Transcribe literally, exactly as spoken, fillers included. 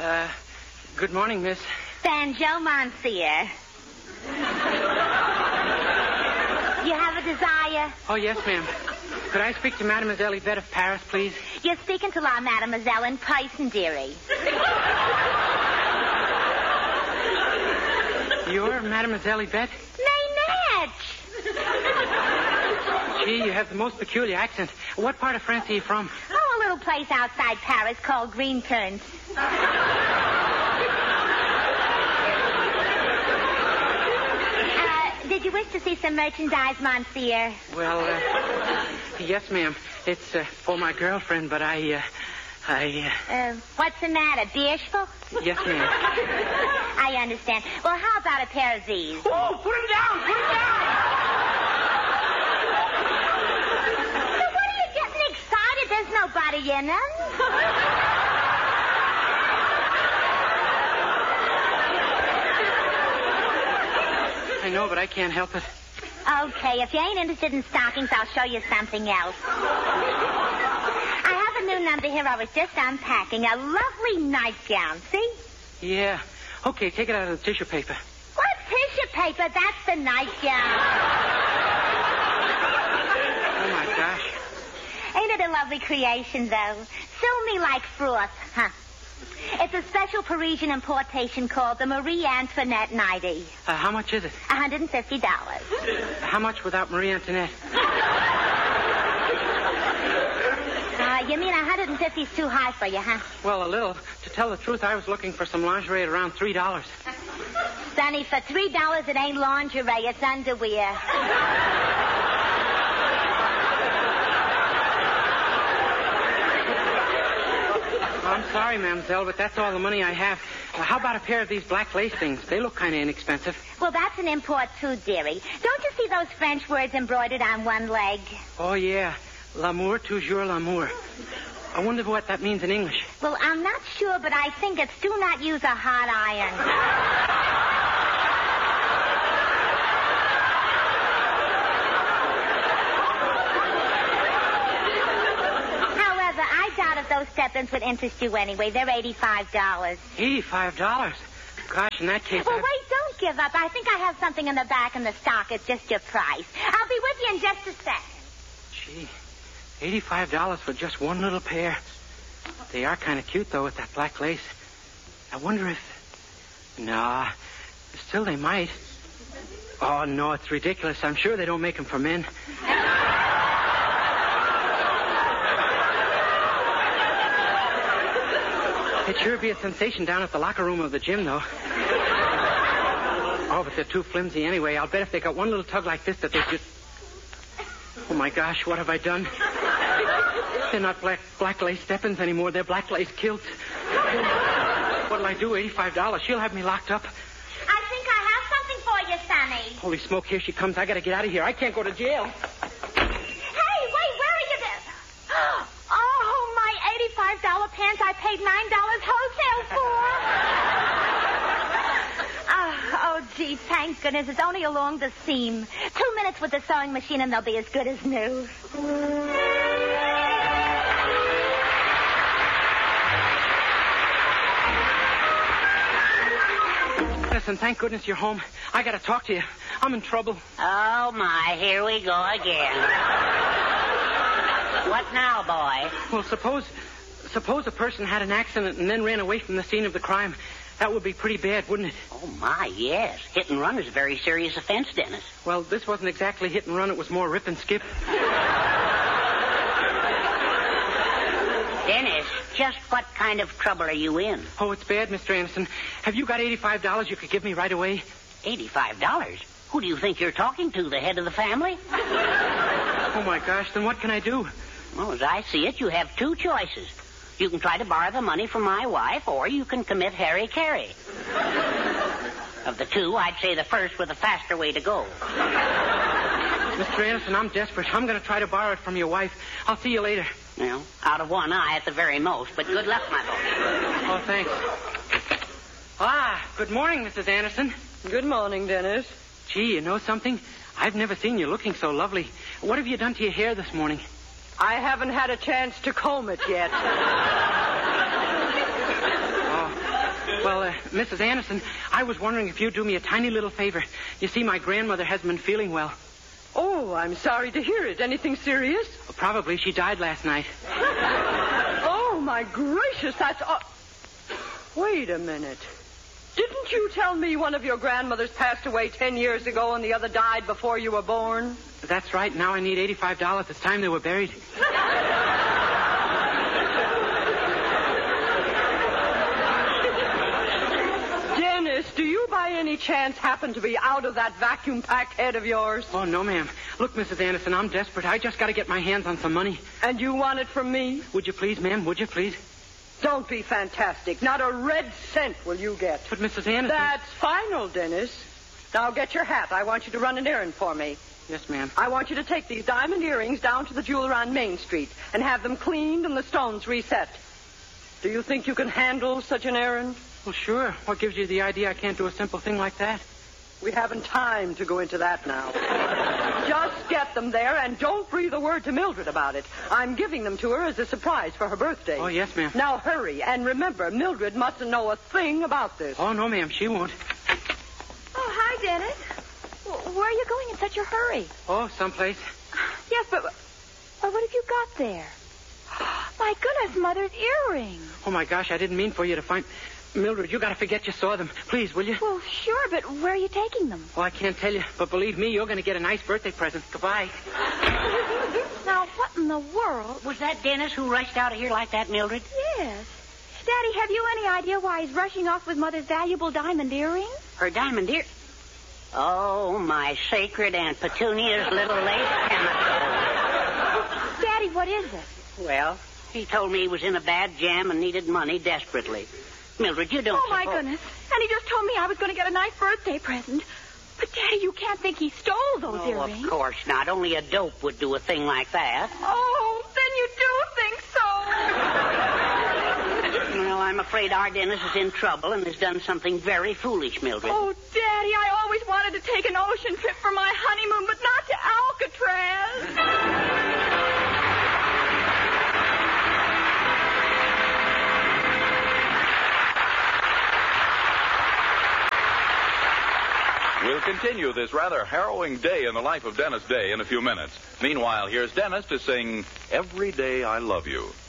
Uh, good morning, miss. Banjo Monsieur. You have a desire? Oh, yes, ma'am. Could I speak to Mademoiselle Yvette of Paris, please? You're speaking to La Mademoiselle in person, dearie. You're Mademoiselle Yvette? Nay, Natch. Gee, you have the most peculiar accent. What part of France are you from? Oh, a little place outside Paris called Green Turns. Did you wish to see some merchandise, Monsieur? Well, uh, yes, ma'am. It's uh, for my girlfriend, but I, uh, I... Uh... uh, what's the matter, bashful? Yes, ma'am. I understand. Well, how about a pair of these? Oh, put him down! Put him down! So what are you getting excited? There's nobody in them. I know, but I can't help it. Okay, if you ain't interested in stockings, I'll show you something else. I have a new number here. I was just unpacking. A lovely nightgown, see? Yeah. Okay, take it out of the tissue paper. What tissue paper? That's the nightgown. Oh, my gosh. Ain't it a lovely creation, though? Silmy like froth, huh? It's a special Parisian importation called the Marie Antoinette ninety. Uh, how much is it? one hundred fifty dollars. How much without Marie Antoinette? Uh, you mean one hundred fifty is too high for you, huh? Well, a little. To tell the truth, I was looking for some lingerie at around three dollars. Sonny, for three dollars it ain't lingerie, it's underwear. I'm sorry, mademoiselle, but that's all the money I have. Uh, how about a pair of these black lace things? They look kind of inexpensive. Well, that's an import, too, dearie. Don't you see those French words embroidered on one leg? Oh, yeah. L'amour, toujours l'amour. I wonder what that means in English. Well, I'm not sure, but I think it's do not use a hot iron. Those step-ins would interest you anyway. They're eighty-five dollars. eighty-five dollars? Gosh, in that case... Well, I... wait, don't give up. I think I have something in the back in the stock. It's just your price. I'll be with you in just a sec. Gee, eighty-five dollars for just one little pair. They are kind of cute, though, with that black lace. I wonder if... Nah, still they might. Oh, no, it's ridiculous. I'm sure they don't make them for men. It'd sure be a sensation down at the locker room of the gym, though. Oh, but they're too flimsy anyway. I'll bet if they got one little tug like this that they just... Oh, my gosh, what have I done? They're not black, black lace step-ins anymore. They're black lace kilts. What'll I do? eighty-five dollars. She'll have me locked up. I think I have something for you, Sonny. Holy smoke, here she comes. I gotta get out of here. I can't go to jail. eighty-five dollars pants I paid nine dollars wholesale for. oh, oh, gee, thank goodness. It's only along the seam. Two minutes with the sewing machine and they'll be as good as new. Listen, thank goodness you're home. I gotta talk to you. I'm in trouble. Oh, my, here we go again. What now, boy? Well, suppose... Suppose a person had an accident and then ran away from the scene of the crime. That would be pretty bad, wouldn't it? Oh, my, yes. Hit and run is a very serious offense, Dennis. Well, this wasn't exactly hit and run. It was more rip and skip. Dennis, just what kind of trouble are you in? Oh, it's bad, Mister Anderson. Have you got eighty-five dollars you could give me right away? eighty-five dollars? Who do you think you're talking to, the head of the family? Oh, my gosh, then what can I do? Well, as I see it, you have two choices. You can try to borrow the money from my wife, or you can commit Harry-Carry. Of the two, I'd say the first was the faster way to go. Mister Anderson, I'm desperate. I'm going to try to borrow it from your wife. I'll see you later. Well, out of one eye at the very most, but good luck, my boy. Oh, thanks. Ah, good morning, Missus Anderson. Good morning, Dennis. Gee, you know something? I've never seen you looking so lovely. What have you done to your hair this morning? I haven't had a chance to comb it yet. Oh, Well, uh, Missus Anderson, I was wondering if you'd do me a tiny little favor. You see, my grandmother hasn't been feeling well. Oh, I'm sorry to hear it. Anything serious? Well, probably. She died last night. Oh, my gracious, that's... Uh... Wait a minute. Didn't you tell me one of your grandmothers passed away ten years ago and the other died before you were born? That's right. Now I need eighty-five dollars. It's time they were buried. Dennis, do you by any chance happen to be out of that vacuum-packed head of yours? Oh, no, ma'am. Look, Missus Anderson, I'm desperate. I just got to get my hands on some money. And you want it from me? Would you please, ma'am? Would you please? Don't be fantastic. Not a red cent will you get. But, Missus Anderson... That's final, Dennis. Now get your hat. I want you to run an errand for me. Yes, ma'am. I want you to take these diamond earrings down to the jeweler on Main Street and have them cleaned and the stones reset. Do you think you can handle such an errand? Well, sure. What gives you the idea I can't do a simple thing like that? We haven't time to go into that now. Just get them there and don't breathe a word to Mildred about it. I'm giving them to her as a surprise for her birthday. Oh, yes, ma'am. Now hurry. And remember, Mildred mustn't know a thing about this. Oh, no, ma'am. She won't. Oh, hi, Dennis. W- Where are you going in such a hurry? Oh, someplace. Yes, but well, what have you got there? My goodness, Mother's earrings. Oh, my gosh. I didn't mean for you to find... Mildred, you got to forget you saw them. Please, will you? Well, sure, but where are you taking them? Oh, I can't tell you. But believe me, you're going to get a nice birthday present. Goodbye. Now, what in the world? Was that Dennis who rushed out of here like that, Mildred? Yes. Daddy, have you any idea why he's rushing off with Mother's valuable diamond earrings? Her diamond ear... Oh, my sacred Aunt Petunia's little lace chemical. Daddy, what is it? Well, he told me he was in a bad jam and needed money desperately. Mildred, you don't Oh, my suppose... goodness. And he just told me I was going to get a nice birthday present. But, Daddy, you can't think he stole those Oh, earrings. of course not. Only a dope would do a thing like that. Oh, then you do think so. Well, I'm afraid our Dennis is in trouble and has done something very foolish, Mildred. Oh, Daddy, I always wanted to take an ocean trip for my honeymoon, but not to Alcatraz. We'll continue this rather harrowing day in the life of Dennis Day in a few minutes. Meanwhile, here's Dennis to sing Every Day I Love You.